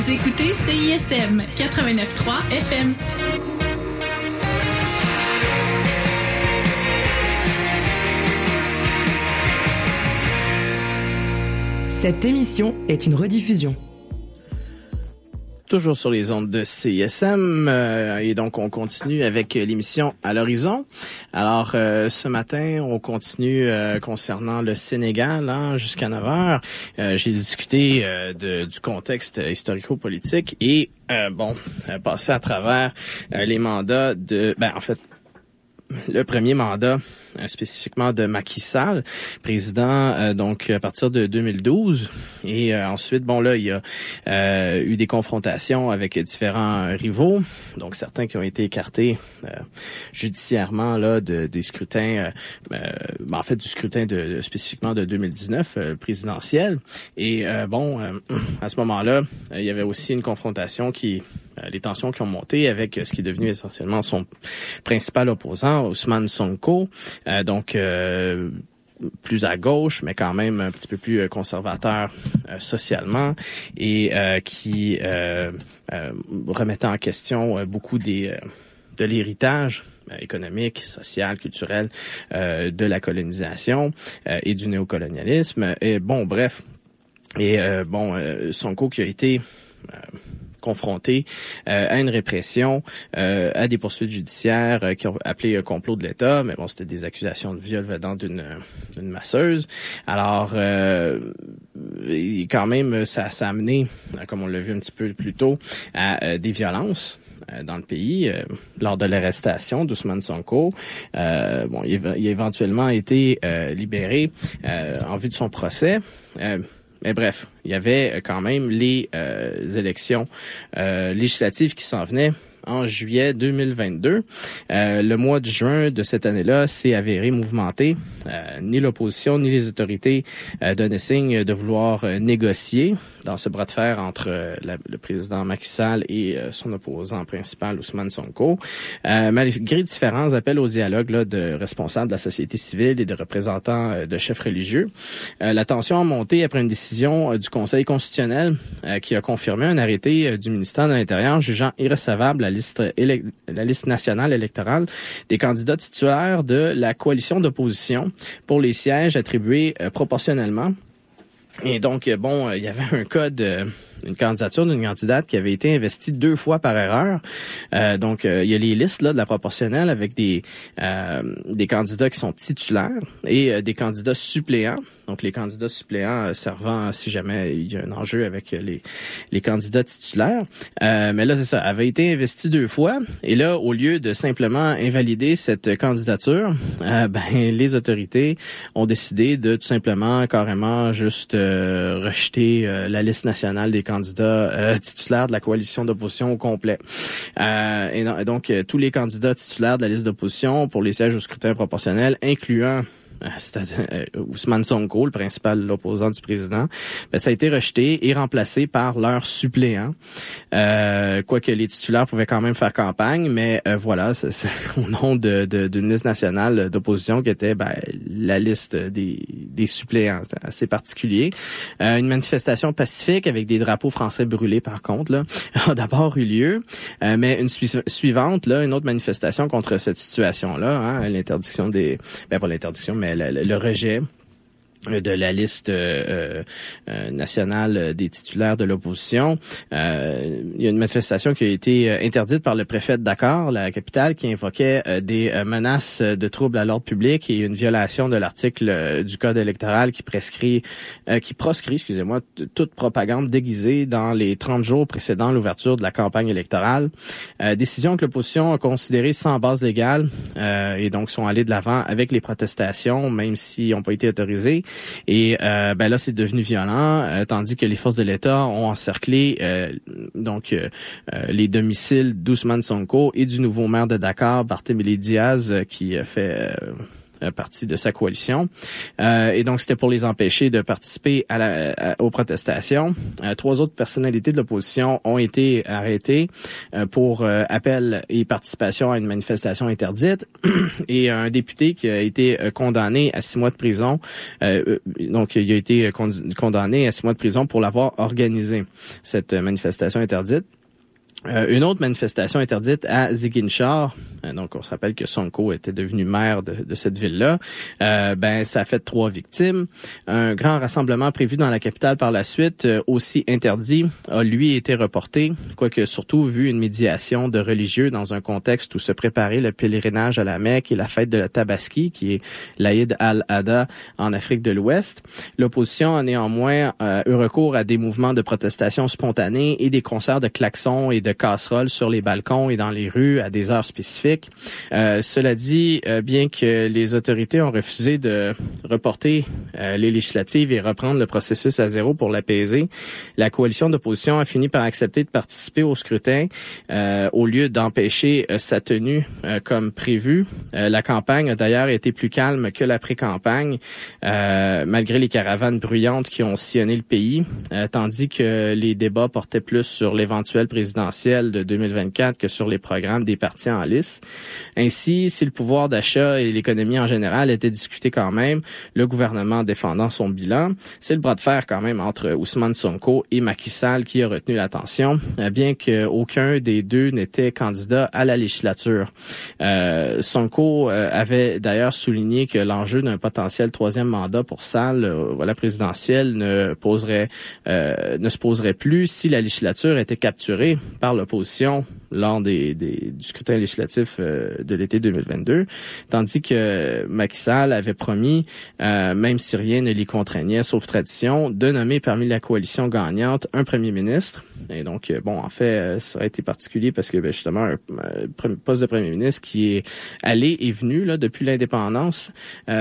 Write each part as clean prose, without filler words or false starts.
Vous écoutez CISM 89.3 FM. Cette émission est une rediffusion. Toujours sur les ondes de CISM et donc on continue avec l'émission À l'horizon. Alors ce matin, on continue concernant le Sénégal jusqu'à 9h. J'ai discuté du contexte historico-politique et passé à travers les mandats le premier mandat spécifiquement de Macky Sall, président donc à partir de 2012 et ensuite il y a eu des confrontations avec différents rivaux, donc certains qui ont été écartés judiciairement des scrutins du scrutin spécifiquement de 2019 présidentiel et à ce moment-là, il y avait aussi une confrontation les tensions qui ont monté avec ce qui est devenu essentiellement son principal opposant, Ousmane Sonko, plus à gauche, mais quand même un petit peu plus conservateur socialement et qui remettait en question beaucoup de l'héritage économique, social, culturel de la colonisation et du néocolonialisme. Et Sonko qui a été confronté à une répression, à des poursuites judiciaires qui ont appelé un complot de l'État, mais c'était des accusations de viol venant d'une masseuse. Alors, quand même, ça a amené, comme on l'a vu un petit peu plus tôt, à des violences dans le pays lors de l'arrestation d'Ousmane Sonko. Il a éventuellement été libéré en vue de son procès. Mais bref, il y avait quand même les élections législatives qui s'en venaient en juillet 2022. Le mois de juin de cette année-là s'est avéré mouvementé. Ni l'opposition ni les autorités donnaient signe de vouloir négocier dans ce bras de fer entre le président Macky Sall et son opposant principal, Ousmane Sonko. Malgré différents appels au dialogue de responsables de la société civile et de représentants de chefs religieux, la tension a monté après une décision du Conseil constitutionnel qui a confirmé un arrêté du ministère de l'Intérieur jugeant irrecevable la liste nationale électorale des candidats titulaires de la coalition d'opposition pour les sièges attribués proportionnellement. Et donc, il y avait un cas une candidature d'une candidate qui avait été investie 2 fois par erreur. Il y a les listes de la proportionnelle avec des candidats qui sont titulaires et des candidats suppléants. Donc, les candidats suppléants servant si jamais il y a un enjeu avec les candidats titulaires. Mais là, c'est ça, avait été investie 2 fois. Et là, au lieu de simplement invalider cette candidature, les autorités ont décidé de tout simplement carrément juste rejeter la liste nationale des candidats titulaires de la coalition d'opposition au complet. Et donc, tous les candidats titulaires de la liste d'opposition pour les sièges au scrutin proportionnel, incluant c'est-à-dire Ousmane Sonko, le principal opposant du président, ça a été rejeté et remplacé par leur suppléant. Quoique les titulaires pouvaient quand même faire campagne, mais c'est au nom d'une liste nationale d'opposition qui était la liste des suppléants. C'était assez particulier. Une manifestation pacifique avec des drapeaux français brûlés, par contre, là, a d'abord eu lieu, mais une suivante, une autre manifestation contre cette situation-là, l'interdiction pas l'interdiction, mais le rejet de la liste nationale des titulaires de l'opposition. Il y a une manifestation qui a été interdite par le préfet de Dakar, la capitale, qui invoquait des menaces de troubles à l'ordre public et une violation de l'article du Code électoral qui proscrit, toute propagande déguisée dans les 30 jours précédant l'ouverture de la campagne électorale. Décision que l'opposition a considérée sans base légale et donc sont allés de l'avant avec les protestations, même s'ils n'ont pas été autorisés. Et là, c'est devenu violent, tandis que les forces de l'État ont encerclé les domiciles d'Ousmane Sonko et du nouveau maire de Dakar, Barthélémy Diaz, qui fait partie de sa coalition. Et donc, c'était pour les empêcher de participer aux protestations. 3 autres personnalités de l'opposition ont été arrêtées pour appel et participation à une manifestation interdite. Et un député qui a été condamné à 6 mois de prison. Donc, il a été condamné à 6 mois de prison pour l'avoir organisé, cette manifestation interdite. Une autre manifestation interdite à Ziguinchor, donc on se rappelle que Sonko était devenu maire de cette ville-là, ça a fait 3 victimes. Un grand rassemblement prévu dans la capitale par la suite, aussi interdit, a lui été reporté, quoique surtout vu une médiation de religieux dans un contexte où se préparait le pèlerinage à la Mecque et la fête de la Tabaski, qui est l'Aïd al-Adha en Afrique de l'Ouest. L'opposition a néanmoins eu recours à des mouvements de protestation spontanés et des concerts de klaxons et de casseroles sur les balcons et dans les rues à des heures spécifiques. Cela dit, bien que les autorités ont refusé de reporter les législatives et reprendre le processus à zéro pour l'apaiser, la coalition d'opposition a fini par accepter de participer au scrutin au lieu d'empêcher sa tenue comme prévu. La campagne a d'ailleurs été plus calme que la pré-campagne, malgré les caravanes bruyantes qui ont sillonné le pays, tandis que les débats portaient plus sur l'éventuelle présidentielle de 2024 que sur les programmes des partis en lice. Ainsi, si le pouvoir d'achat et l'économie en général étaient discutés quand même, le gouvernement défendant son bilan, c'est le bras de fer quand même entre Ousmane Sonko et Macky Sall qui a retenu l'attention, bien qu'aucun des deux n'était candidat à la législature. Sonko avait d'ailleurs souligné que l'enjeu d'un potentiel 3e mandat pour Sall, la présidentielle, ne se poserait plus si la législature était capturée par l'opposition lors du scrutin législatif de l'été 2022, tandis que Macky Sall avait promis, même si rien ne l'y contraignait, sauf tradition, de nommer parmi la coalition gagnante un premier ministre. Et donc, en fait, ça aurait été particulier parce que justement, un poste de premier ministre qui est allé et venu là depuis l'indépendance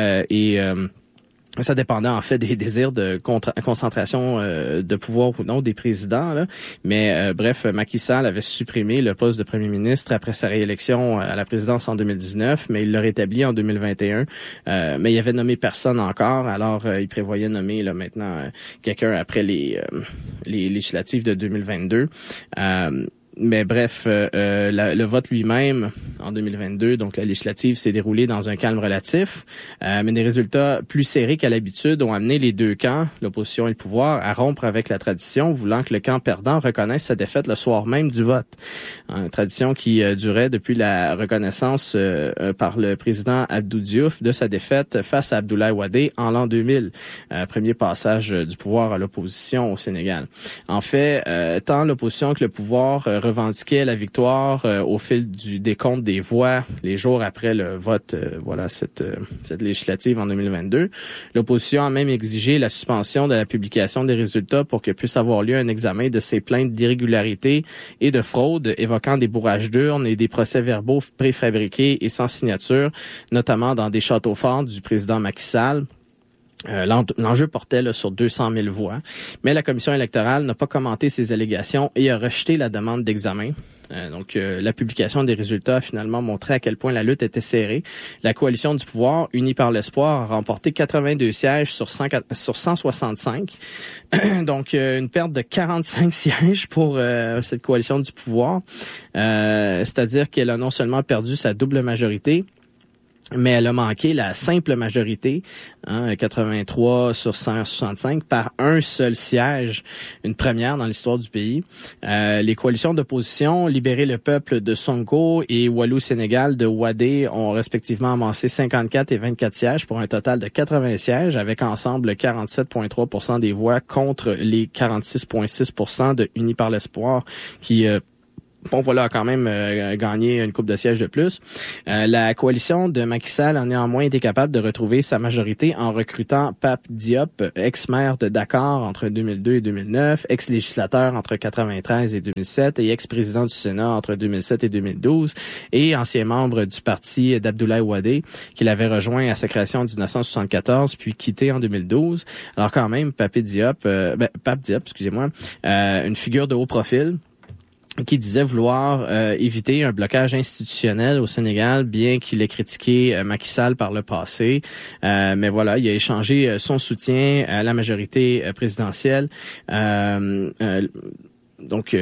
ça dépendait en fait des désirs de concentration de pouvoir ou non des présidents. Là. Mais bref, Macky Sall avait supprimé le poste de premier ministre après sa réélection à la présidence en 2019, mais il l'a rétabli en 2021. Mais il avait nommé personne encore, alors il prévoyait nommer là maintenant quelqu'un après les législatives de 2022. Mais bref, le vote lui-même en 2022, donc la législative, s'est déroulée dans un calme relatif, mais des résultats plus serrés qu'à l'habitude ont amené les deux camps, l'opposition et le pouvoir, à rompre avec la tradition, voulant que le camp perdant reconnaisse sa défaite le soir même du vote. Une tradition qui durait depuis la reconnaissance par le président Abdou Diouf de sa défaite face à Abdoulaye Wade en l'an 2000, premier passage du pouvoir à l'opposition au Sénégal. En fait, tant l'opposition que le pouvoir revendiquait la victoire au fil du décompte des voix les jours après le vote, cette législative en 2022. L'opposition a même exigé la suspension de la publication des résultats pour que puisse avoir lieu un examen de ces plaintes d'irrégularité et de fraude évoquant des bourrages d'urnes et des procès-verbaux préfabriqués et sans signature, notamment dans des châteaux forts du président Macky Sall. L'enjeu portait là, sur 200 000 voix, mais la commission électorale n'a pas commenté ces allégations et a rejeté la demande d'examen. La publication des résultats a finalement montré à quel point la lutte était serrée. La coalition du pouvoir, unie par l'espoir, a remporté 82 sièges sur 165. Donc, une perte de 45 sièges pour cette coalition du pouvoir. C'est-à-dire qu'elle a non seulement perdu sa double majorité, mais elle a manqué la simple majorité, 83 sur 165, par un seul siège, une première dans l'histoire du pays. Les coalitions d'opposition, Libérer le peuple de Sonko et Walou Sénégal de Wade ont respectivement amassé 54 et 24 sièges pour un total de 80 sièges, avec ensemble 47,3% des voix contre les 46,6% de Unis par l'espoir qui a quand même gagné une coupe de sièges de plus. La coalition de Macky Sall a néanmoins été capable de retrouver sa majorité en recrutant Pape Diop, ex-maire de Dakar entre 2002 et 2009, ex-législateur entre 93 et 2007 et ex-président du Sénat entre 2007 et 2012 et ancien membre du parti d'Abdoulaye Wade qu'il avait rejoint à sa création en 1974 puis quitté en 2012. Alors quand même, Pape Diop, une figure de haut profil. qui disait vouloir éviter un blocage institutionnel au Sénégal, bien qu'il ait critiqué Macky Sall par le passé. Mais voilà, il a échangé son soutien à la majorité présidentielle. Donc,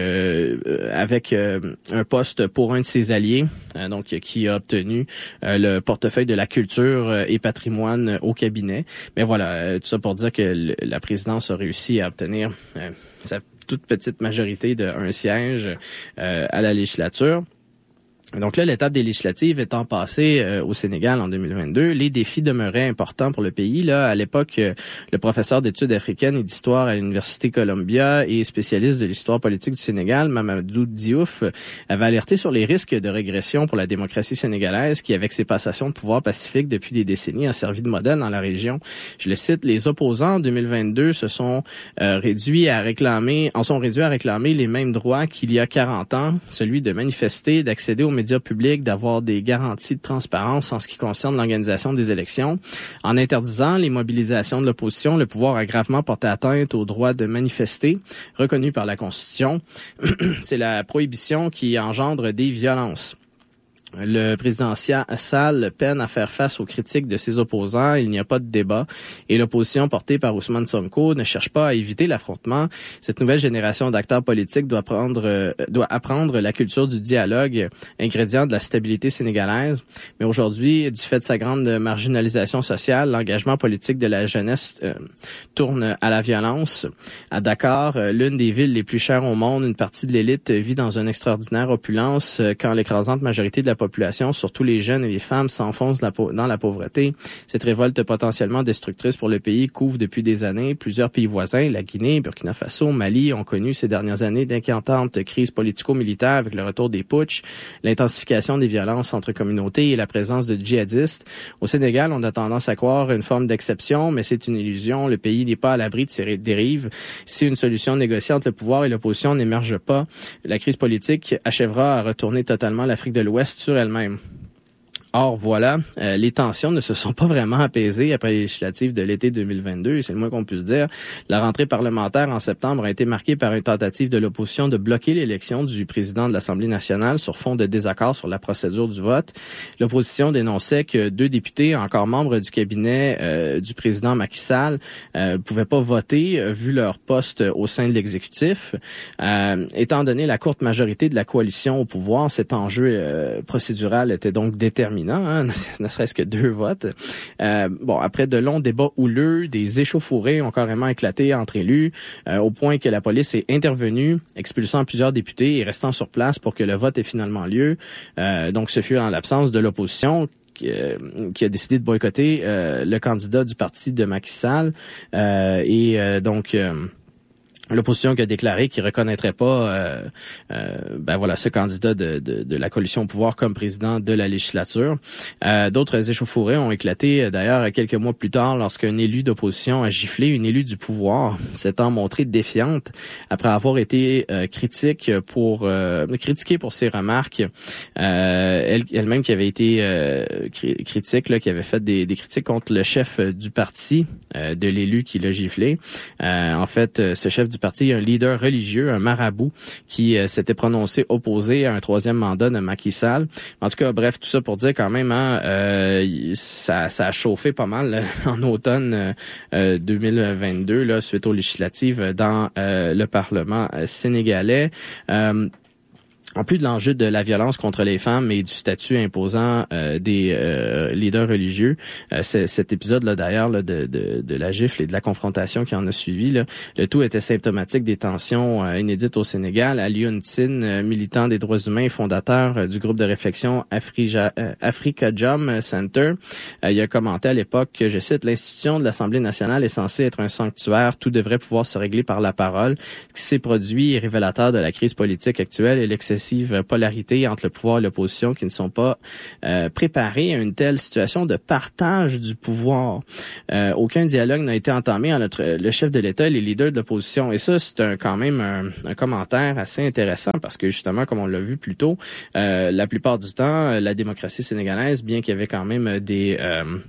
avec un poste pour un de ses alliés, donc qui a obtenu le portefeuille de la culture et patrimoine au cabinet. Mais voilà, tout ça pour dire que la présidence a réussi à obtenir sa toute petite majorité de un siège à la législature. Donc là, l'étape des législatives étant passée au Sénégal en 2022, les défis demeuraient importants pour le pays. Là, à l'époque, le professeur d'études africaines et d'histoire à l'Université Columbia et spécialiste de l'histoire politique du Sénégal, Mamadou Diouf, avait alerté sur les risques de régression pour la démocratie sénégalaise qui, avec ses passations de pouvoir pacifiques depuis des décennies, a servi de modèle dans la région. Je le cite, les opposants en 2022 sont réduits à réclamer les mêmes droits qu'il y a 40 ans, celui de manifester, d'accéder aux médias publics, d'avoir des garanties de transparence en ce qui concerne l'organisation des élections. En interdisant les mobilisations de l'opposition, le pouvoir a gravement porté atteinte au droit de manifester, reconnu par la Constitution. C'est la prohibition qui engendre des violences. Le président Sall peine à faire face aux critiques de ses opposants. Il n'y a pas de débat. Et l'opposition portée par Ousmane Sonko ne cherche pas à éviter l'affrontement. Cette nouvelle génération d'acteurs politiques doit apprendre la culture du dialogue, ingrédient de la stabilité sénégalaise. Mais aujourd'hui, du fait de sa grande marginalisation sociale, l'engagement politique de la jeunesse tourne à la violence. À Dakar, l'une des villes les plus chères au monde, une partie de l'élite vit dans une extraordinaire opulence quand l'écrasante majorité de la population, surtout les jeunes et les femmes, s'enfoncent dans la pauvreté. Cette révolte potentiellement destructrice pour le pays couvre depuis des années. Plusieurs pays voisins, la Guinée, Burkina Faso, Mali, ont connu ces dernières années d'inquiétantes crises politico-militaires avec le retour des putschs, l'intensification des violences entre communautés et la présence de djihadistes. Au Sénégal, on a tendance à croire une forme d'exception, mais c'est une illusion. Le pays n'est pas à l'abri de ces dérives. Si une solution négociée entre le pouvoir et l'opposition n'émerge pas, la crise politique achèvera à retourner totalement l'Afrique de l'Ouest sur elle-même. Or, voilà, les tensions ne se sont pas vraiment apaisées après les législatives de l'été 2022, c'est le moins qu'on puisse dire. La rentrée parlementaire en septembre a été marquée par une tentative de l'opposition de bloquer l'élection du président de l'Assemblée nationale sur fond de désaccord sur la procédure du vote. L'opposition dénonçait que 2 députés, encore membres du cabinet du président Macky Sall, pouvaient pas voter vu leur poste au sein de l'exécutif. Étant donné la courte majorité de la coalition au pouvoir, cet enjeu procédural était donc déterminant. Ne serait-ce que 2 votes. Après de longs débats houleux, des échauffourées ont carrément éclaté entre élus, au point que la police est intervenue, expulsant plusieurs députés et restant sur place pour que le vote ait finalement lieu. Donc, ce fut en l'absence de l'opposition qui a décidé de boycotter le candidat du parti de Macky Sall. L'opposition qui a déclaré qu'il reconnaîtrait pas ce candidat de la coalition au pouvoir comme président de la législature. D'autres échauffourées ont éclaté d'ailleurs quelques mois plus tard lorsqu'un élu d'opposition a giflé une élue du pouvoir, s'étant montrée défiante après avoir été critiquée pour ses remarques. Elle-même qui avait été critique, qui avait fait des critiques contre le chef du parti de l'élu qui l'a giflé. En fait, ce chef du parti, un leader religieux, un marabout, qui s'était prononcé opposé à un 3e mandat de Macky Sall. En tout cas, bref, tout ça pour dire quand même, ça a chauffé pas mal en automne 2022, là, suite aux législatives dans le Parlement sénégalais. En plus de l'enjeu de la violence contre les femmes et du statut imposant des leaders religieux, cet épisode-là d'ailleurs là, de la gifle et de la confrontation qui en a suivi, là, le tout était symptomatique des tensions inédites au Sénégal. Alioune Tine, militant des droits humains et fondateur du groupe de réflexion Afrikajom Center, il a commenté à l'époque que, je cite, « L'institution de l'Assemblée nationale est censée être un sanctuaire, tout devrait pouvoir se régler par la parole. Ce qui s'est produit est révélateur de la crise politique actuelle et l'excessive polarité entre le pouvoir et l'opposition qui ne sont pas préparés à une telle situation de partage du pouvoir. Aucun dialogue n'a été entamé entre le chef de l'État et les leaders de l'opposition. » Et ça, c'est quand même un commentaire assez intéressant parce que justement, comme on l'a vu plus tôt, la plupart du temps, la démocratie sénégalaise, bien qu'il y avait quand même de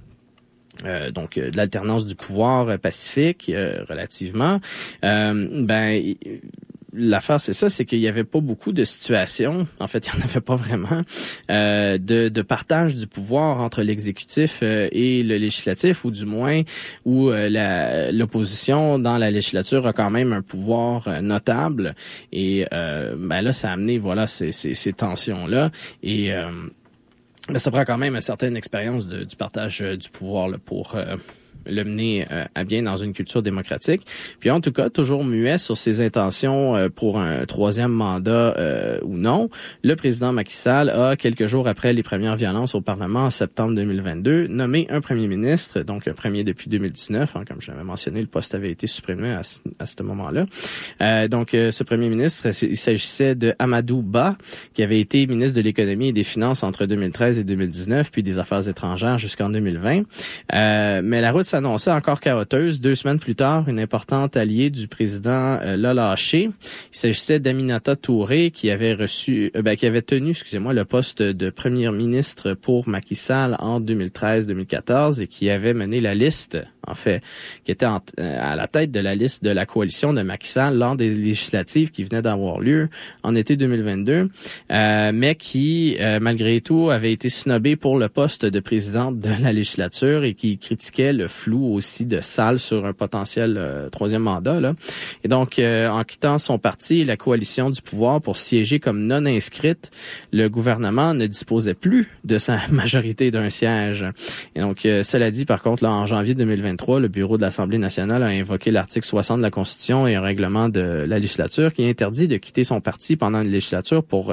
l'alternance du pouvoir pacifique relativement, l'affaire, c'est ça, c'est qu'il y avait pas beaucoup de situations, en fait, il y en avait pas vraiment, de partage du pouvoir entre l'exécutif et le législatif, ou du moins où l'opposition dans la législature a quand même un pouvoir notable. Et là, ça a amené ces tensions-là. Et ça prend quand même une certaine expérience du partage du pouvoir là, pour le mener à bien dans une culture démocratique. Puis en tout cas, toujours muet sur ses intentions pour un troisième mandat ou non, le président Macky Sall a, quelques jours après les premières violences au Parlement en septembre 2022, nommé un premier ministre, donc un premier depuis 2019. Comme je l'avais mentionné, le poste avait été supprimé à ce moment-là. Ce premier ministre, il s'agissait de Amadou Ba, qui avait été ministre de l'Économie et des Finances entre 2013 et 2019, puis des Affaires étrangères jusqu'en 2020. Mais la route s'annonçait encore chaoteuse. 2 semaines plus tard, une importante alliée du président l'a lâché. Il s'agissait d'Aminata Touré, qui avait tenu le poste de premier ministre pour Macky Sall en 2013-2014 et qui avait mené la liste, en fait, qui était à la tête de la liste de la coalition de Macky Sall lors des législatives qui venaient d'avoir lieu en été 2022, mais qui, malgré tout, avait été snobé pour le poste de présidente de la législature et qui critiquait le flou aussi de Sall sur un potentiel troisième mandat. Là. Et donc, en quittant son parti et la coalition du pouvoir pour siéger comme non inscrite, le gouvernement ne disposait plus de sa majorité d'un siège. Et donc, cela dit, par contre, là, en janvier 2023, le bureau de l'Assemblée nationale a invoqué l'article 60 de la Constitution et un règlement de la législature qui interdit de quitter son parti pendant une législature pour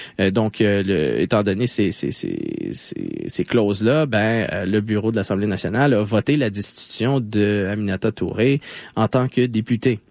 étant donné ces clauses-là, le bureau de l'Assemblée nationale a voté la destitution de Aminata Touré en tant que députée.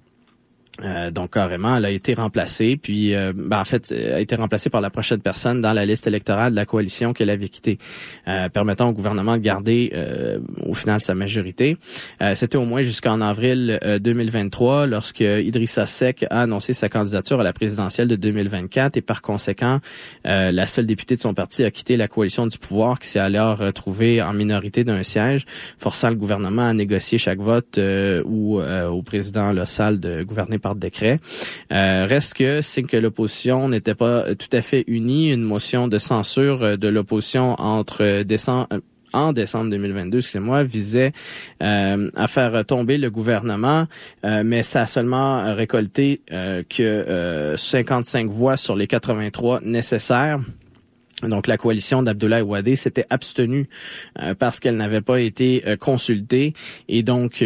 Donc carrément, elle a été remplacée, puis a été remplacée par la prochaine personne dans la liste électorale de la coalition qu'elle avait quittée, permettant au gouvernement de garder au final sa majorité. C'était au moins jusqu'en avril 2023, lorsque Idrissa Seck a annoncé sa candidature à la présidentielle de 2024 et par conséquent, la seule députée de son parti a quitté la coalition du pouvoir qui s'est alors retrouvée en minorité d'un siège, forçant le gouvernement à négocier chaque vote ou au président Sall de gouverner par décret. Reste que, signe que l'opposition n'était pas tout à fait unie, une motion de censure de l'opposition en décembre 2022, visait à faire tomber le gouvernement, mais ça a seulement récolté que 55 voix sur les 83 nécessaires. Donc, la coalition d'Abdoulaye Wade s'était abstenue parce qu'elle n'avait pas été consultée. Et donc,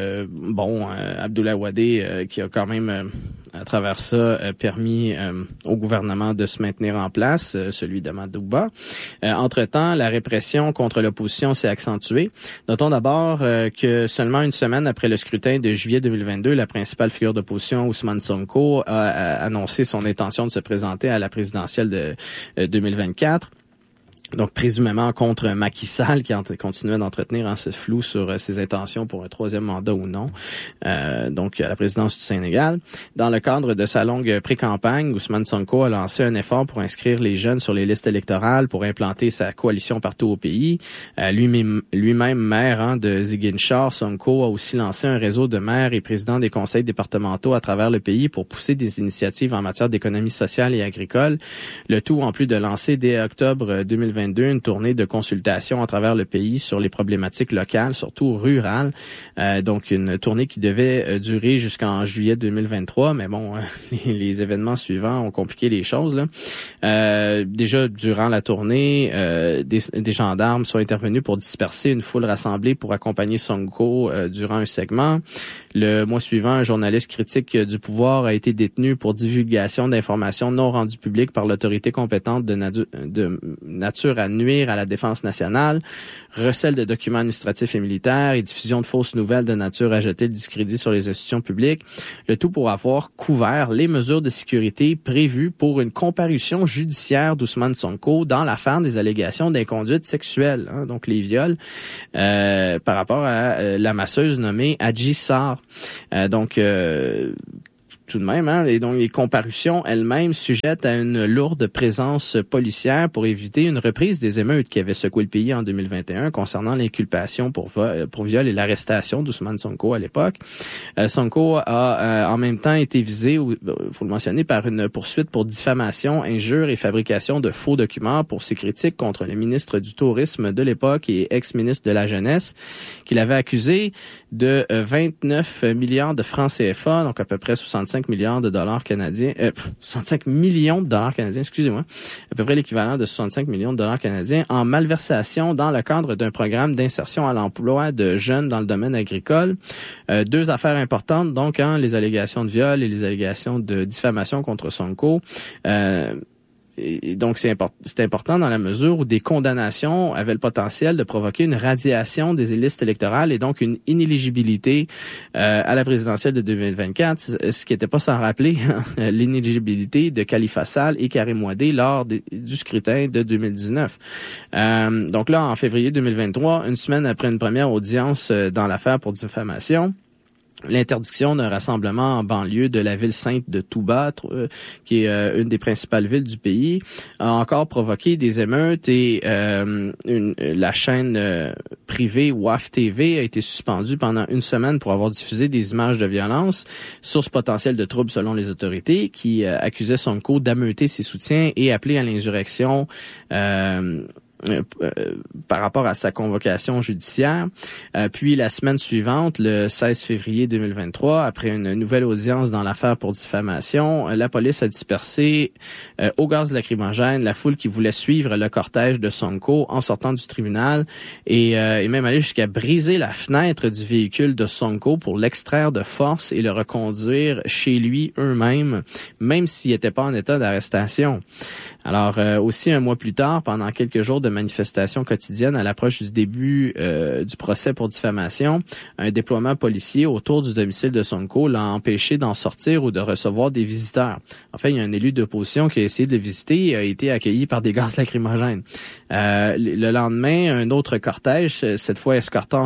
Abdoulaye Wade, qui a quand même, à travers ça, permis au gouvernement de se maintenir en place, celui d'Amadou Ba. Entre-temps, la répression contre l'opposition s'est accentuée. Notons d'abord que seulement une semaine après le scrutin de juillet 2022, la principale figure d'opposition, Ousmane Sonko, a annoncé son intention de se présenter à la présidentielle de 2024. Donc, présumément contre Macky Sall, qui continuait d'entretenir ce flou sur ses intentions pour un troisième mandat ou non, donc à la présidence du Sénégal. Dans le cadre de sa longue pré-campagne, Ousmane Sonko a lancé un effort pour inscrire les jeunes sur les listes électorales pour implanter sa coalition partout au pays. Lui-même maire de Ziguinchor, Sonko a aussi lancé un réseau de maires et présidents des conseils départementaux à travers le pays pour pousser des initiatives en matière d'économie sociale et agricole. Le tout en plus de lancer dès octobre 2022 une tournée de consultation à travers le pays sur les problématiques locales, surtout rurales. Donc, une tournée qui devait durer jusqu'en juillet 2023, mais bon, les événements suivants ont compliqué les choses. Là. Déjà, durant la tournée, des gendarmes sont intervenus pour disperser une foule rassemblée pour accompagner Sonko durant un segment. Le mois suivant, un journaliste critique du pouvoir a été détenu pour divulgation d'informations non rendues publiques par l'autorité compétente de nature à nuire à la défense nationale, recel de documents administratifs et militaires et diffusion de fausses nouvelles de nature à jeter le discrédit sur les institutions publiques. Le tout pour avoir couvert les mesures de sécurité prévues pour une comparution judiciaire d'Ousmane Sonko dans l'affaire des allégations d'inconduite sexuelle, donc les viols, par rapport à la masseuse nommée Adji Sarr. tout de même, hein, et donc les comparutions elles-mêmes sujettes à une lourde présence policière pour éviter une reprise des émeutes qui avaient secoué le pays en 2021 concernant l'inculpation pour viol et l'arrestation d'Ousmane Sonko à l'époque. Sonko a en même temps été visé, faut le mentionner, par une poursuite pour diffamation, injure et fabrication de faux documents pour ses critiques contre le ministre du Tourisme de l'époque et ex-ministre de la Jeunesse, qu'il avait accusé de 29 milliards de francs CFA, donc à peu près 65 millions de dollars canadiens, excusez-moi, à peu près l'équivalent de 65 millions de dollars canadiens en malversation dans le cadre d'un programme d'insertion à l'emploi de jeunes dans le domaine agricole. Deux affaires importantes, donc, les allégations de viol et les allégations de diffamation contre Sonko. Et donc, c'est important dans la mesure où des condamnations avaient le potentiel de provoquer une radiation des listes électorales et donc une inéligibilité à la présidentielle de 2024, ce qui n'était pas sans rappeler l'inéligibilité de Khalifa Sall et Karim Wade lors du scrutin de 2019. Donc là, en février 2023, une semaine après une première audience dans l'affaire pour diffamation, l'interdiction d'un rassemblement en banlieue de la ville sainte de Touba, qui est une des principales villes du pays, a encore provoqué des émeutes et la chaîne privée WAF TV a été suspendue pendant une semaine pour avoir diffusé des images de violence, source potentielle de troubles selon les autorités, qui accusaient Sonko d'ameuter ses soutiens et appelé à l'insurrection par rapport à sa convocation judiciaire. Puis la semaine suivante, le 16 février 2023, après une nouvelle audience dans l'affaire pour diffamation, la police a dispersé au gaz lacrymogène la foule qui voulait suivre le cortège de Sonko en sortant du tribunal et même aller jusqu'à briser la fenêtre du véhicule de Sonko pour l'extraire de force et le reconduire chez lui eux-mêmes, même s'il n'était pas en état d'arrestation. Alors, aussi un mois plus tard, pendant quelques jours de manifestations quotidiennes à l'approche du début du procès pour diffamation, un déploiement policier autour du domicile de Sonko l'a empêché d'en sortir ou de recevoir des visiteurs. En fait, il y a un élu d'opposition qui a essayé de le visiter et a été accueilli par des gaz lacrymogènes. Le lendemain, un autre cortège, cette fois escortant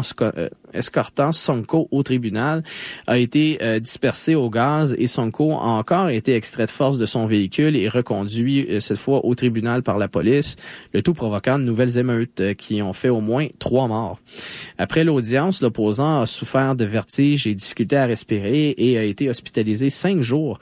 Sonko au tribunal, a été dispersé au gaz et Sonko a encore été extrait de force de son véhicule et reconduit cette fois au tribunal par la police, le tout provoquant de nouvelles émeutes qui ont fait au moins 3 morts. Après l'audience, l'opposant a souffert de vertiges et difficultés à respirer et a été hospitalisé 5 jours.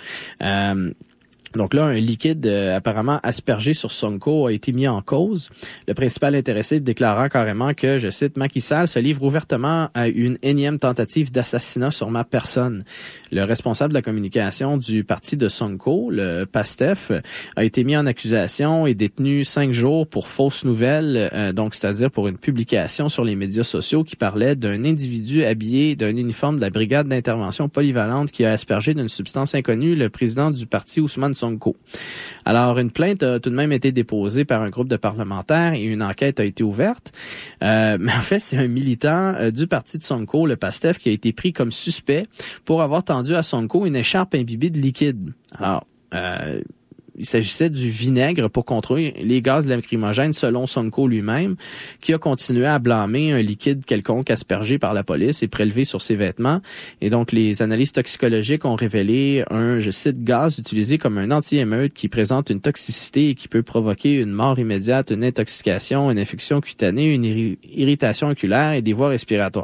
Donc là, un liquide apparemment aspergé sur Sonko a été mis en cause. Le principal intéressé déclarant carrément que, je cite, Macky Sall se livre ouvertement à une énième tentative d'assassinat sur ma personne. Le responsable de la communication du parti de Sonko, le PASTEF, a été mis en accusation et détenu 5 jours pour fausses nouvelles, donc c'est-à-dire pour une publication sur les médias sociaux qui parlait d'un individu habillé d'un uniforme de la brigade d'intervention polyvalente qui a aspergé d'une substance inconnue le président du parti Ousmane Sonko. Alors, une plainte a tout de même été déposée par un groupe de parlementaires et une enquête a été ouverte. Mais en fait, c'est un militant du parti de Sonko, le PASTEF, qui a été pris comme suspect pour avoir tendu à Sonko une écharpe imbibée de liquide. Alors, il s'agissait du vinaigre pour contrôler les gaz lacrymogènes selon Sonko lui-même, qui a continué à blâmer un liquide quelconque aspergé par la police et prélevé sur ses vêtements. Et donc, les analyses toxicologiques ont révélé un, je cite, gaz utilisé comme un anti-émeute qui présente une toxicité et qui peut provoquer une mort immédiate, une intoxication, une infection cutanée, une irritation oculaire et des voies respiratoires.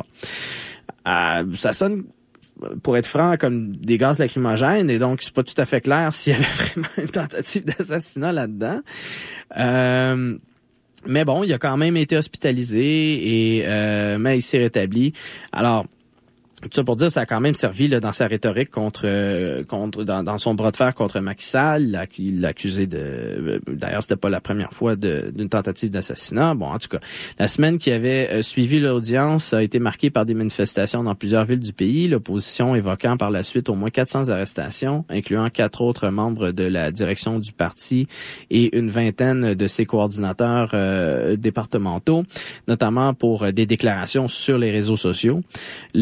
Ça sonne, pour être franc, comme des gaz lacrymogènes, et donc c'est pas tout à fait clair s'il y avait vraiment une tentative d'assassinat là-dedans. Mais bon, il a quand même été hospitalisé mais il s'est rétabli. Alors, tout ça pour dire, ça a quand même servi là, dans sa rhétorique dans son bras de fer contre Macky Sall. Il l'a accusé d'ailleurs, c'était pas la première fois d'une tentative d'assassinat. Bon, en tout cas, la semaine qui avait suivi l'audience a été marquée par des manifestations dans plusieurs villes du pays. L'opposition évoquant par la suite au moins 400 arrestations, incluant 4 autres membres de la direction du parti et une vingtaine de ses coordinateurs départementaux, notamment pour des déclarations sur les réseaux sociaux. Le porte-parole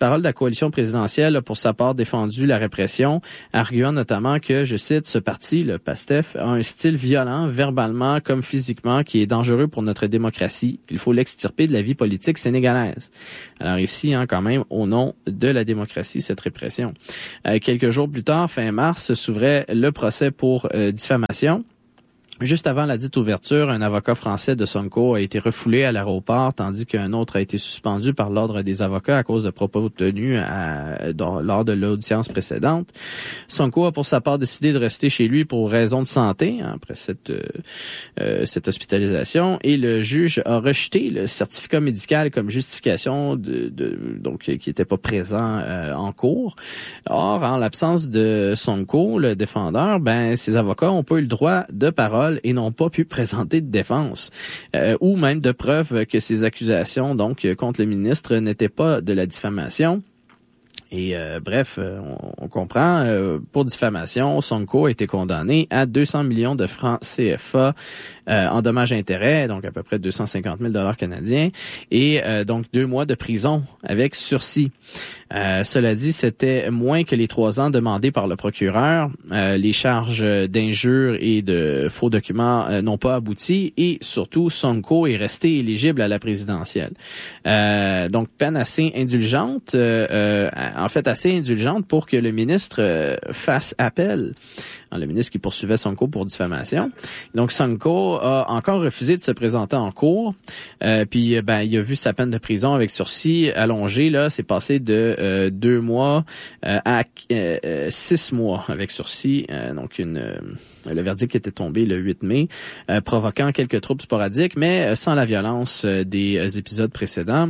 porte-parole de la coalition présidentielle a pour sa part défendu la répression, arguant notamment que, je cite, ce parti, le PASTEF, a un style violent, verbalement comme physiquement, qui est dangereux pour notre démocratie. Il faut l'extirper de la vie politique sénégalaise. Alors ici, quand même, au nom de la démocratie, cette répression. Quelques jours plus tard, fin mars, s'ouvrait le procès pour diffamation. Juste avant la dite ouverture, un avocat français de Sonko a été refoulé à l'aéroport, tandis qu'un autre a été suspendu par l'ordre des avocats à cause de propos tenus lors de l'audience précédente. Sonko a pour sa part décidé de rester chez lui pour raison de santé après cette hospitalisation, et le juge a rejeté le certificat médical comme justification donc qui n'était pas présent en cours. Or, en l'absence de Sonko, le défendeur, ses avocats n'ont pas eu le droit de parole et n'ont pas pu présenter de défense ou même de preuves que ces accusations donc contre le ministre n'étaient pas de la diffamation. Et bref, on comprend, pour diffamation, Sonko a été condamné à 200 millions de francs CFA en dommages-intérêts, donc à peu près 250 000 $ canadiens, et donc 2 mois de prison avec sursis. Cela dit, c'était moins que les 3 ans demandés par le procureur. Les charges d'injures et de faux documents n'ont pas abouti, et surtout, Sonko est resté éligible à la présidentielle. Donc, peine assez indulgente, assez indulgente pour que le ministre fasse appel. Le ministre qui poursuivait Sonko pour diffamation. Donc, Sonko a encore refusé de se présenter en cours. Puis, il a vu sa peine de prison avec sursis allongée. Là, c'est passé de 2 mois à 6 mois avec sursis. Donc, le verdict était tombé le 8 mai, provoquant quelques troubles sporadiques, mais sans la violence des épisodes précédents.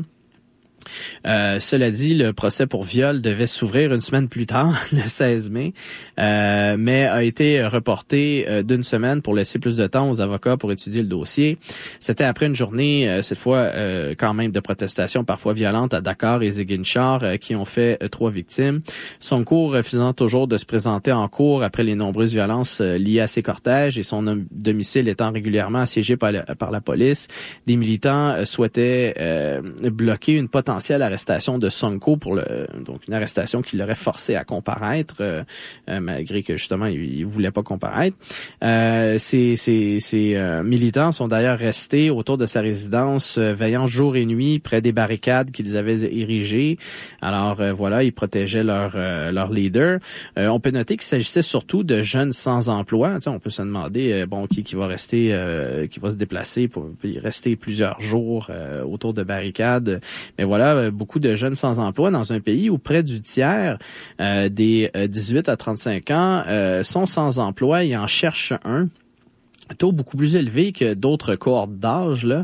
Cela dit, le procès pour viol devait s'ouvrir une semaine plus tard, le 16 mai, mais a été reporté d'1 semaine pour laisser plus de temps aux avocats pour étudier le dossier. C'était après une journée, cette fois quand même de protestations parfois violentes à Dakar et Ziguinchor, qui ont fait 3 victimes. Sonko refusant toujours de se présenter en cours après les nombreuses violences liées à ses cortèges et son domicile étant régulièrement assiégé par la police. Des militants souhaitaient bloquer une potentielle arrestation de Sonko donc une arrestation qui l'aurait forcé à comparaître malgré que justement il voulait pas comparaître. Ces militants sont d'ailleurs restés autour de sa résidence veillant jour et nuit près des barricades qu'ils avaient érigées. Alors voilà, ils protégeaient leur leader. On peut noter qu'il s'agissait surtout de jeunes sans emploi. Tu sais, on peut se demander qui va rester qui va se déplacer pour rester plusieurs jours autour de barricades. Mais voilà, beaucoup de jeunes sans emploi dans un pays où près du tiers des 18 à 35 ans sont sans emploi et en cherchent un. Taux beaucoup plus élevé que d'autres cohortes d'âge, là,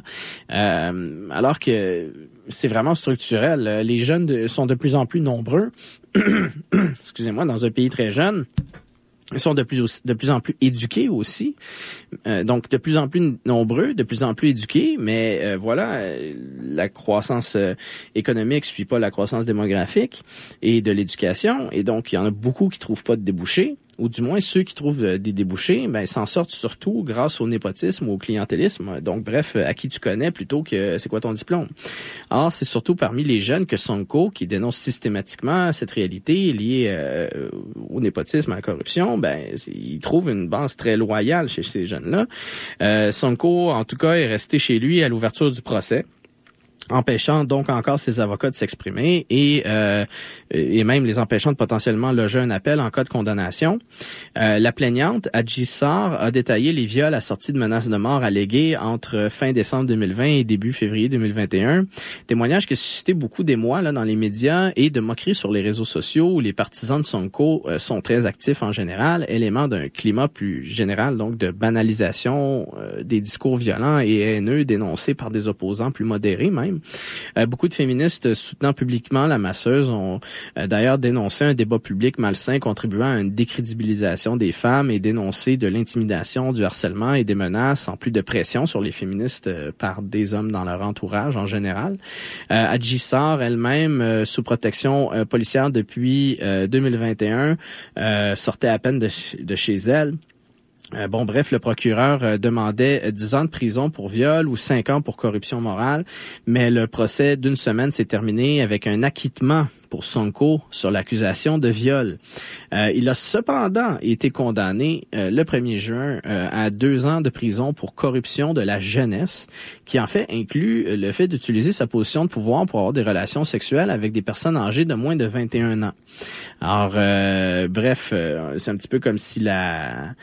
alors que c'est vraiment structurel. Les jeunes sont de plus en plus nombreux, excusez-moi, dans un pays très jeune. Ils sont de plus en plus éduqués aussi, donc de plus en plus nombreux, de plus en plus éduqués, mais la croissance économique suit pas la croissance démographique et de l'éducation, et donc il y en a beaucoup qui trouvent pas de débouchés. Ou du moins ceux qui trouvent des débouchés, s'en sortent surtout grâce au népotisme ou au clientélisme. Donc bref, à qui tu connais plutôt que c'est quoi ton diplôme. Or, c'est surtout parmi les jeunes que Sonko, qui dénonce systématiquement cette réalité liée au népotisme, à la corruption, il trouve une base très loyale chez ces jeunes-là. Sonko, en tout cas, est resté chez lui à l'ouverture du procès, empêchant donc encore ses avocats de s'exprimer et même les empêchant de potentiellement loger un appel en cas de condamnation. La plaignante, Adji Sarr, a détaillé les viols assortis de menaces de mort alléguées entre fin décembre 2020 et début février 2021. Témoignage qui a suscité beaucoup d'émoi dans les médias et de moqueries sur les réseaux sociaux où les partisans de Sonko sont très actifs en général, élément d'un climat plus général donc de banalisation des discours violents et haineux dénoncés par des opposants plus modérés même. Beaucoup de féministes soutenant publiquement la masseuse ont d'ailleurs dénoncé un débat public malsain contribuant à une décrédibilisation des femmes et dénoncé de l'intimidation, du harcèlement et des menaces, en plus de pression sur les féministes par des hommes dans leur entourage en général. Adji Sarr elle-même, sous protection policière depuis 2021, sortait à peine de chez elle. Bref, le procureur demandait 10 ans de prison pour viol ou 5 ans pour corruption morale, mais le procès d'1 semaine s'est terminé avec un acquittement pour Sonko sur l'accusation de viol. Il a cependant été condamné le 1er juin à 2 ans de prison pour corruption de la jeunesse, qui en fait inclut le fait d'utiliser sa position de pouvoir pour avoir des relations sexuelles avec des personnes âgées de moins de 21 ans. Alors, bref, c'est un petit peu comme si la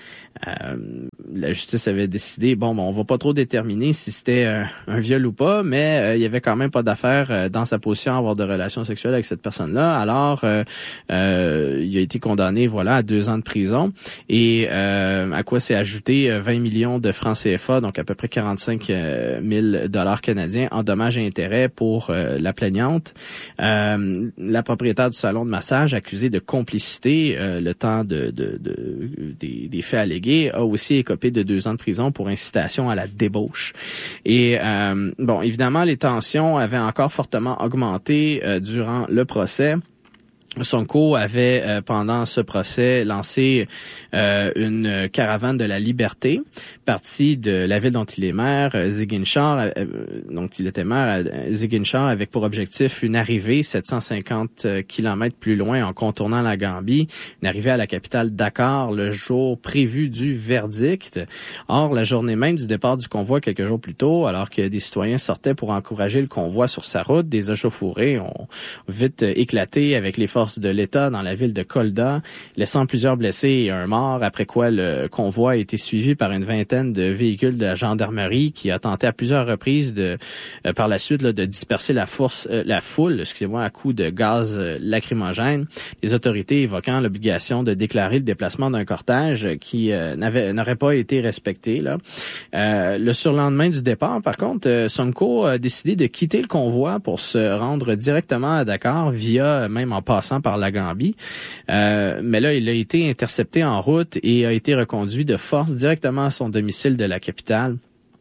justice avait décidé, on va pas trop déterminer si c'était un viol ou pas, mais il y avait quand même pas d'affaire dans sa position à avoir de relations sexuelles avec cette personne-là. Alors, il a été condamné, à 2 ans de prison, et à quoi s'est ajouté 20 millions de francs CFA, donc à peu près 45 000 $ canadiens en dommages et intérêts pour la plaignante. La propriétaire du salon de massage, accusée de complicité le temps des faits allégués, a aussi écopé de 2 ans de prison pour incitation à la débauche. Et évidemment, les tensions avaient encore fortement augmenté durant le procès. Sonko avait, pendant ce procès, lancé une caravane de la liberté, partie de la ville dont il est maire, Ziguinchor, donc il était maire à Ziguinchor, avec pour objectif une arrivée 750 kilomètres plus loin en contournant la Gambie, une arrivée à la capitale Dakar le jour prévu du verdict. Or, la journée même du départ du convoi, quelques jours plus tôt, alors que des citoyens sortaient pour encourager le convoi sur sa route, des échauffourées ont vite éclaté avec les forces de l'État dans la ville de Kolda, laissant plusieurs blessés et un mort, après quoi le convoi a été suivi par une vingtaine de véhicules de la gendarmerie qui a tenté à plusieurs reprises par la suite de disperser la foule, à coups de gaz lacrymogène. Les autorités évoquant l'obligation de déclarer le déplacement d'un cortège qui n'aurait pas été respecté. Le surlendemain du départ, par contre, Sonko a décidé de quitter le convoi pour se rendre directement à Dakar même en passant par la Gambie. Mais là, il a été intercepté en route et a été reconduit de force directement à son domicile de la capitale.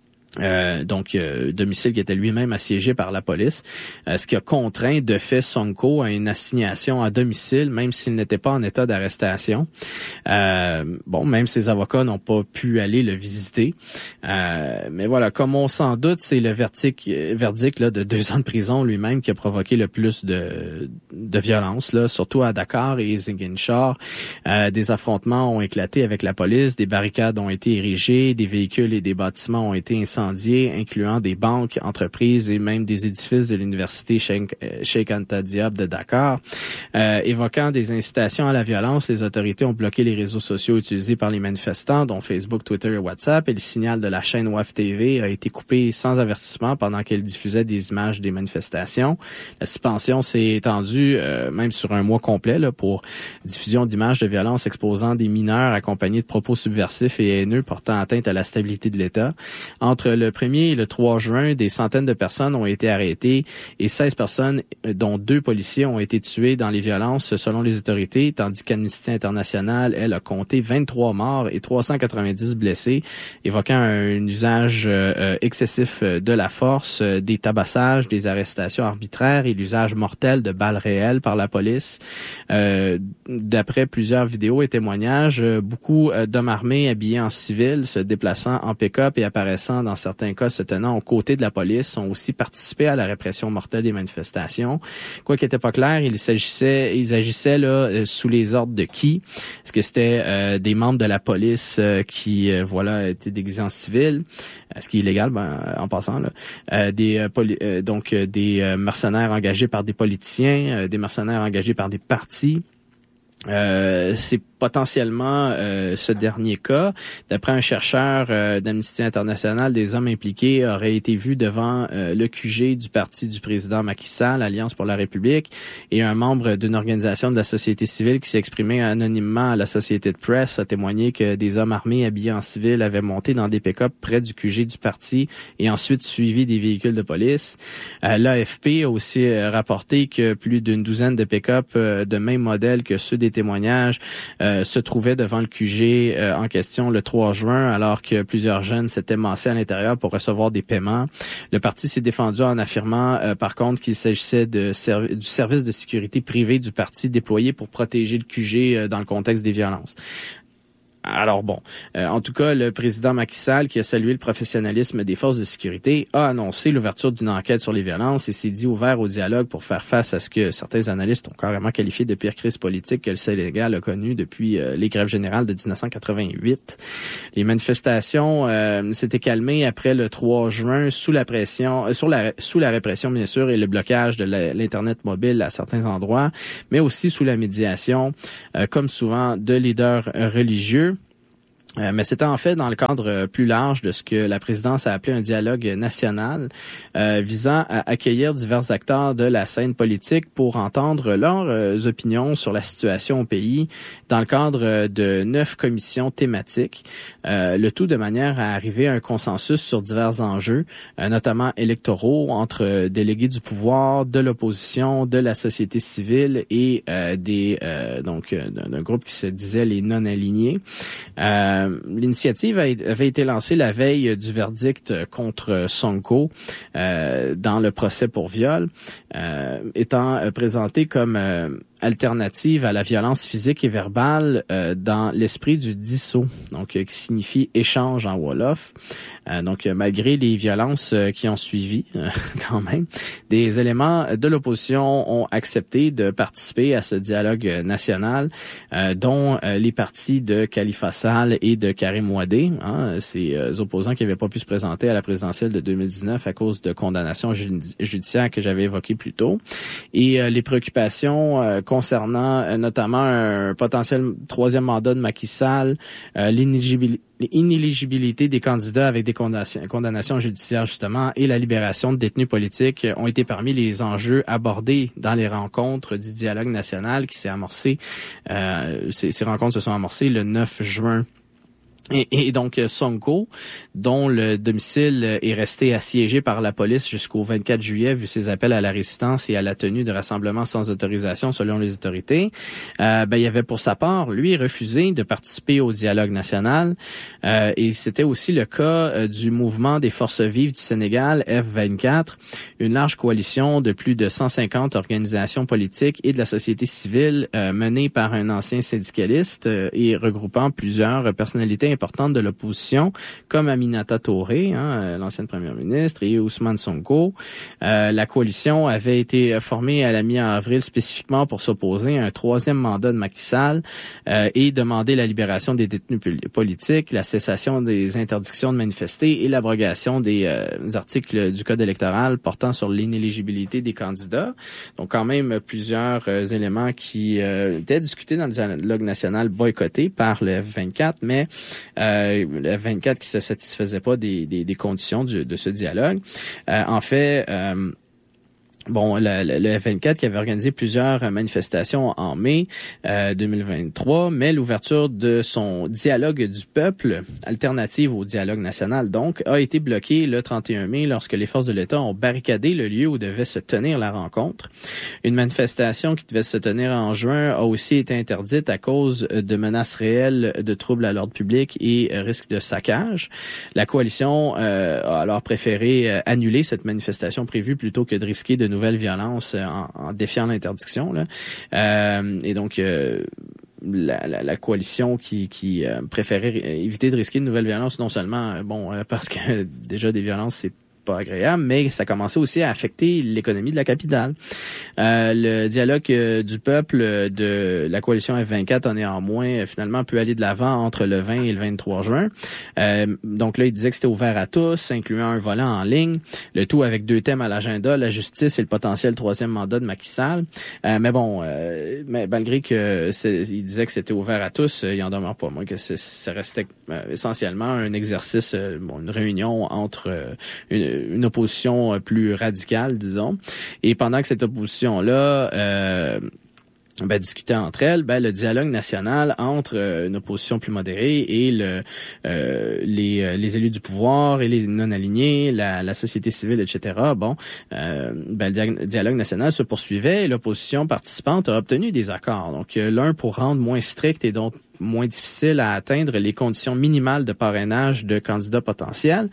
Domicile qui était lui-même assiégé par la police, ce qui a contraint de fait Sonko à une assignation à domicile, même s'il n'était pas en état d'arrestation. Même ses avocats n'ont pas pu aller le visiter. Mais voilà, comme on s'en doute, c'est le verdict de 2 ans de prison lui-même qui a provoqué le plus de violence, surtout à Dakar et Ziguinchor. Des affrontements ont éclaté avec la police, des barricades ont été érigées, des véhicules et des bâtiments ont été incendiés, incluant des banques, entreprises et même des édifices de l'université Cheikh Anta Diop de Dakar. Évoquant des incitations à la violence, les autorités ont bloqué les réseaux sociaux utilisés par les manifestants, dont Facebook, Twitter et WhatsApp, et le signal de la chaîne WAF TV a été coupé sans avertissement pendant qu'elle diffusait des images des manifestations. La suspension s'est étendue même sur un mois complet pour diffusion d'images de violence exposant des mineurs accompagnés de propos subversifs et haineux portant atteinte à la stabilité de l'État. Entre le 1er et le 3 juin, des centaines de personnes ont été arrêtées et 16 personnes, dont 2 policiers, ont été tués dans les violences selon les autorités, tandis qu'Amnesty International, elle, a compté 23 morts et 390 blessés, évoquant un usage excessif de la force, des tabassages, des arrestations arbitraires et l'usage mortel de balles réelles par la police. D'après plusieurs vidéos et témoignages, beaucoup d'hommes armés habillés en civil, se déplaçant en pick-up et apparaissant dans certains cas se tenant aux côtés de la police, ont aussi participé à la répression mortelle des manifestations. Quoi qu'il n'était pas clair, ils agissaient sous les ordres de qui? Est-ce que c'était des membres de la police qui étaient déguisés en civil, ce qui est illégal en passant des mercenaires engagés par des politiciens, des mercenaires engagés par des partis. C'est potentiellement ce dernier cas. D'après un chercheur d'Amnesty International, des hommes impliqués auraient été vus devant le QG du parti du président Macky Sall, l'Alliance pour la République, et un membre d'une organisation de la société civile qui s'est exprimé anonymement à la Associated Press a témoigné que des hommes armés habillés en civil avaient monté dans des pick-up près du QG du parti et ensuite suivi des véhicules de police. L'AFP a aussi rapporté que plus d'une douzaine de pick-up de même modèle que ceux des témoignages se trouvaient devant le QG en question le 3 juin, alors que plusieurs jeunes s'étaient massés à l'intérieur pour recevoir des paiements. Le parti s'est défendu en affirmant, par contre, qu'il s'agissait du service de sécurité privé du parti déployé pour protéger le QG dans le contexte des violences. Alors bon, en tout cas, le président Macky Sall, qui a salué le professionnalisme des forces de sécurité, a annoncé l'ouverture d'une enquête sur les violences et s'est dit ouvert au dialogue pour faire face à ce que certains analystes ont carrément qualifié de pire crise politique que le Sénégal a connue depuis les grèves générales de 1988. Les manifestations s'étaient calmées après le 3 juin sous la pression, sous la répression bien sûr et le blocage de l'Internet mobile à certains endroits, mais aussi sous la médiation, comme souvent, de leaders religieux. Mais c'était en fait dans le cadre plus large de ce que la présidence a appelé un dialogue national visant à accueillir divers acteurs de la scène politique pour entendre leurs opinions sur la situation au pays dans le cadre de 9 commissions thématiques, le tout de manière à arriver à un consensus sur divers enjeux, notamment électoraux, entre délégués du pouvoir, de l'opposition, de la société civile et d'un groupe qui se disait les non-alignés. L'initiative avait été lancée la veille du verdict contre Sonko dans le procès pour viol, étant présenté comme alternative à la violence physique et verbale dans l'esprit du DISO, donc qui signifie échange en Wolof. Donc malgré les violences qui ont suivi, quand même, des éléments de l'opposition ont accepté de participer à ce dialogue national, dont les partis de Khalifa Sall et de Karim Ouadé, ces opposants qui n'avaient pas pu se présenter à la présidentielle de 2019 à cause de condamnations judiciaires que j'avais évoquées plus tôt. Et les préoccupations concernant notamment un potentiel 3e mandat de Macky Sall, l'inéligibilité des candidats avec des condamnations judiciaires justement et la libération de détenus politiques ont été parmi les enjeux abordés dans les rencontres du dialogue national qui s'est amorcé. Ces rencontres se sont amorcées le 9 juin. Et donc Sonko, dont le domicile est resté assiégé par la police jusqu'au 24 juillet, vu ses appels à la résistance et à la tenue de rassemblements sans autorisation selon les autorités, il avait pour sa part, lui, refusé de participer au dialogue national. Et c'était aussi le cas du mouvement des forces vives du Sénégal, F24, une large coalition de plus de 150 organisations politiques et de la société civile menée par un ancien syndicaliste et regroupant plusieurs personnalités importante de l'opposition, comme Aminata Touré, l'ancienne première ministre, et Ousmane Sonko. La coalition avait été formée à la mi-avril spécifiquement pour s'opposer à un 3e mandat de Macky Sall et demander la libération des détenus politiques, la cessation des interdictions de manifester et l'abrogation des articles du Code électoral portant sur l'inéligibilité des candidats. Donc quand même plusieurs éléments qui étaient discutés dans le dialogue national boycotté par le F24, mais le F24 qui se satisfaisait pas des conditions de ce dialogue. En fait, le F24 qui avait organisé plusieurs manifestations en mai 2023, mais l'ouverture de son dialogue du peuple, alternative au dialogue national donc, a été bloquée le 31 mai lorsque les forces de l'État ont barricadé le lieu où devait se tenir la rencontre. Une manifestation qui devait se tenir en juin a aussi été interdite à cause de menaces réelles de troubles à l'ordre public et risque de saccage. La coalition a alors préféré annuler cette manifestation prévue plutôt que de risquer de nouvelles violences en défiant l'interdiction. Et donc, la coalition qui préférait éviter de risquer de nouvelles violences, non seulement parce que déjà des violences, c'est pas agréable, mais ça commençait aussi à affecter l'économie de la capitale. Le dialogue du peuple de la coalition F24 a néanmoins finalement pu aller de l'avant entre le 20 et le 23 juin. Donc là, il disait que c'était ouvert à tous, incluant un volet en ligne, le tout avec 2 thèmes à l'agenda, la justice et le potentiel 3e mandat de Macky Sall. Mais malgré que il disait que c'était ouvert à tous, il en demeure pas moins que ça restait essentiellement un exercice, une réunion entre une opposition plus radicale, disons. Et pendant que cette opposition-là discutait entre elles, le dialogue national entre une opposition plus modérée et les élus du pouvoir et les non-alignés, la société civile, etc. Le dialogue national se poursuivait et l'opposition participante a obtenu des accords. Donc, l'un pour rendre moins strict et moins difficile à atteindre les conditions minimales de parrainage de candidats potentiels.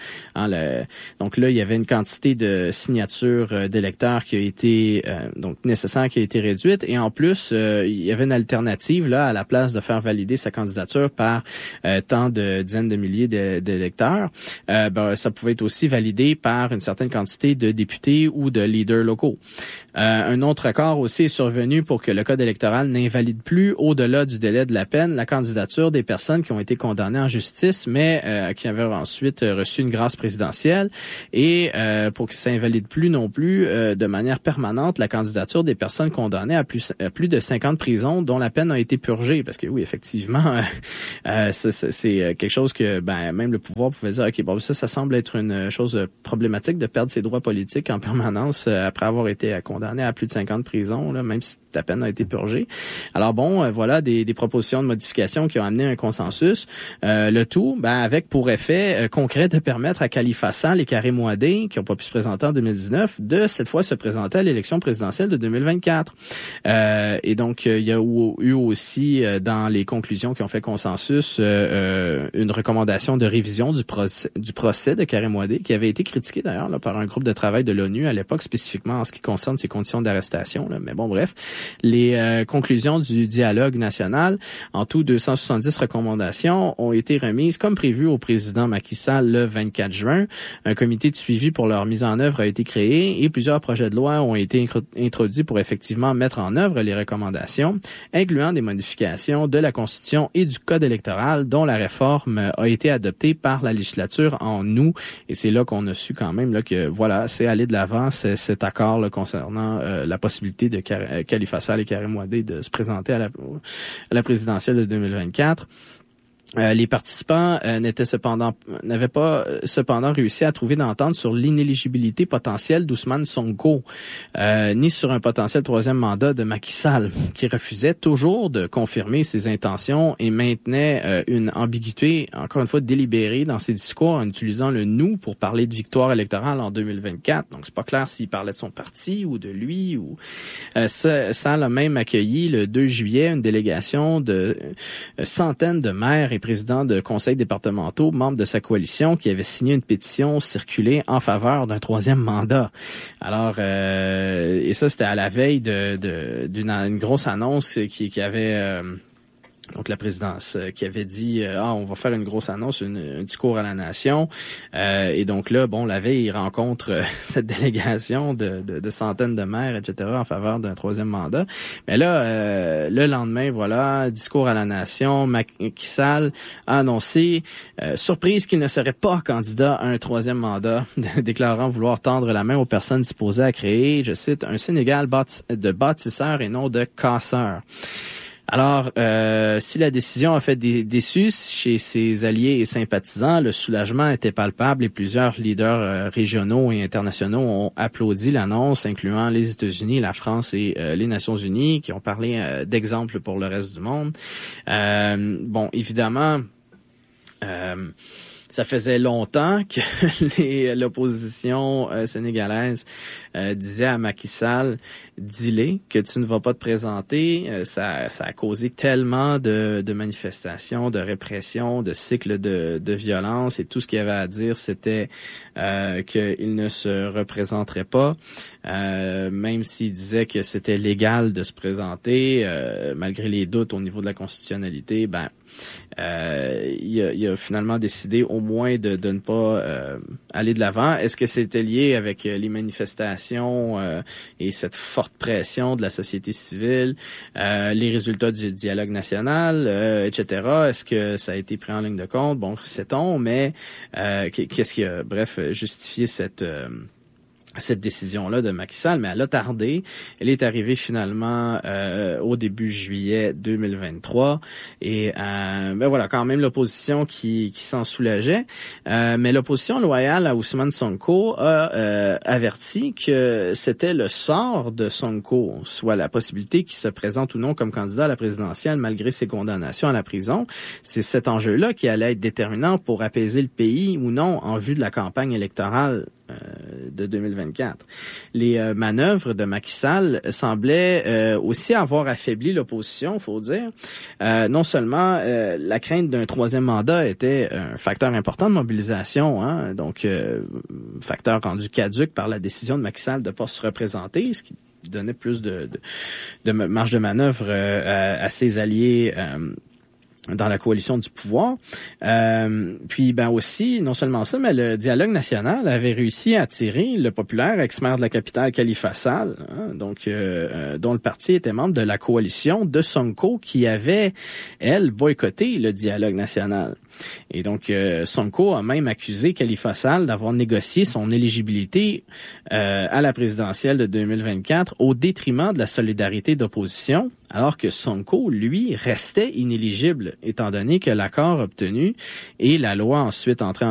Donc là, il y avait une quantité de signatures d'électeurs qui a été donc nécessaire, qui a été réduite, et en plus, il y avait une alternative là à la place de faire valider sa candidature par tant de dizaines de milliers d'électeurs. Ça pouvait être aussi validé par une certaine quantité de députés ou de leaders locaux. Un autre accord aussi est survenu pour que le code électoral n'invalide plus, au-delà du délai de la peine, la candidature des personnes qui ont été condamnées en justice, mais qui avaient ensuite reçu une grâce présidentielle, et pour que ça invalide plus non plus de manière permanente la candidature des personnes condamnées à plus de 5 ans de prison dont la peine a été purgée. Parce que oui, effectivement, c'est quelque chose que même le pouvoir pouvait dire, OK, bon, ça semble être une chose problématique de perdre ses droits politiques en permanence après avoir été condamné à plus de 5 ans de prison, là, même si ta peine a été purgée. Alors bon, voilà des propositions de modification qui ont amené un consensus. Le tout, avec pour effet concret de permettre à Khalifa Sall et Karim Ouadé, qui n'ont pas pu se présenter en 2019, de cette fois se présenter à l'élection présidentielle de 2024. Et donc, il y a eu aussi, dans les conclusions qui ont fait consensus, une recommandation de révision du procès de Karim Ouadé, qui avait été critiqué d'ailleurs là, par un groupe de travail de l'ONU à l'époque, spécifiquement en ce qui concerne ses conditions d'arrestation. Là. Mais bon, bref, les conclusions du dialogue national, en tout 270 recommandations, ont été remises comme prévu au président Macky Sall le 24 juin. Un comité de suivi pour leur mise en œuvre a été créé et plusieurs projets de loi ont été introduits pour effectivement mettre en œuvre les recommandations, incluant des modifications de la Constitution et du Code électoral, dont la réforme a été adoptée par la législature en août. Et c'est là qu'on a su quand même là, que voilà, c'est aller de l'avant, cet accord là, concernant la possibilité de Khalifa Sall et Karim Ouadé de se présenter à la présidentielle de 2024. Les participants n'avaient pas réussi à trouver d'entente sur l'inéligibilité potentielle d'Ousmane Sonko, ni sur un potentiel troisième mandat de Macky Sall, qui refusait toujours de confirmer ses intentions et maintenait une ambiguïté, encore une fois, délibérée dans ses discours en utilisant le « nous » pour parler de victoire électorale en 2024. Donc, c'est pas clair s'il parlait de son parti ou de lui. Sall a même accueilli le 2 juillet une délégation de centaines de maires et président de conseils départementaux, membres de sa coalition, qui avait signé une pétition circulée en faveur d'un troisième mandat. Alors, et ça, c'était à la veille d'une grosse annonce qui avait... donc la présidence qui avait dit on va faire une grosse annonce, un discours à la nation, et donc là la veille il rencontre cette délégation de centaines de maires, etc., en faveur d'un troisième mandat. Mais là le lendemain, voilà, discours à la nation, Macky Sall a annoncé surprise qu'il ne serait pas candidat à un troisième mandat, déclarant vouloir tendre la main aux personnes disposées à créer, je cite, un Sénégal de bâtisseurs et non de casseurs. Alors, si la décision a fait déçu chez ses alliés et sympathisants, le soulagement était palpable et plusieurs leaders régionaux et internationaux ont applaudi l'annonce, incluant les États-Unis, la France et les Nations Unies, qui ont parlé d'exemples pour le reste du monde. Évidemment... ça faisait longtemps que l'opposition sénégalaise disait à Macky Sall, dis-les que tu ne vas pas te présenter. Ça a causé tellement de manifestations, de répression, de cycles de violence, et tout ce qu'il y avait à dire, c'était qu'il ne se représenterait pas, même s'il disait que c'était légal de se présenter, malgré les doutes au niveau de la constitutionnalité. Il a finalement décidé au moins de ne pas aller de l'avant. Est-ce que c'était lié avec les manifestations et cette forte pression de la société civile, les résultats du dialogue national, etc. Est-ce que ça a été pris en ligne de compte? Bon, sait-on, mais qu'est-ce qui a, justifié cette décision-là de Macky Sall, mais elle a tardé. Elle est arrivée finalement au début juillet 2023, et voilà, quand même l'opposition qui s'en soulageait, mais l'opposition loyale à Ousmane Sonko a averti que c'était le sort de Sonko, soit la possibilité qu'il se présente ou non comme candidat à la présidentielle malgré ses condamnations à la prison. C'est cet enjeu-là qui allait être déterminant pour apaiser le pays ou non en vue de la campagne électorale de 2024. Les manœuvres de Macky Sall semblaient aussi avoir affaibli l'opposition, faut dire. Non seulement la crainte d'un troisième mandat était un facteur important de mobilisation, hein, donc facteur rendu caduc par la décision de Macky Sall de ne pas se représenter, ce qui donnait plus de marge de manœuvre à ses alliés dans la coalition du pouvoir. Puis aussi, non seulement ça, mais le dialogue national avait réussi à attirer le populaire ex-maire de la capitale, Khalifa Sall, hein, donc dont le parti était membre de la coalition de Sonko qui avait, elle, boycotté le dialogue national. Et donc, Sonko a même accusé Khalifa Sall d'avoir négocié son éligibilité à la présidentielle de 2024 au détriment de la solidarité d'opposition, alors que Sonko, lui, restait inéligible, étant donné que l'accord obtenu et la loi ensuite entrée en